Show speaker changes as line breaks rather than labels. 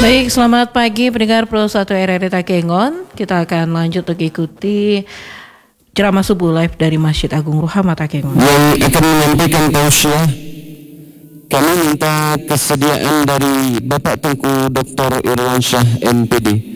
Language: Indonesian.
Baik, selamat pagi pendengar Pro 1 RRI Takengon. Kita akan lanjut untuk ikuti ceramah subuh live dari Masjid Agung Ruhama Takengon.
Yang akan menyampaikan tausiah, kami minta kesediaan dari Bapak Tengku Dr. Irwansyah MPD